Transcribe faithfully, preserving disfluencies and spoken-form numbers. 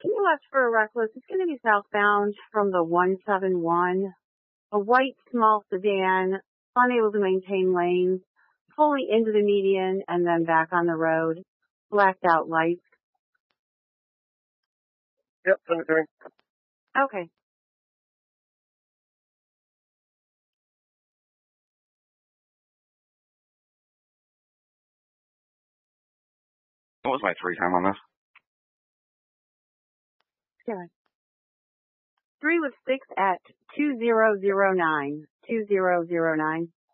Two left for a reckless. It's going to be southbound from the one seven one. A white small sedan, unable to maintain lanes, pulling into the median and then back on the road. Blacked out lights. Yep, send it to me. Okay. What was my three time on this? Yeah. Three with six at two zero zero nine. Two zero zero nine.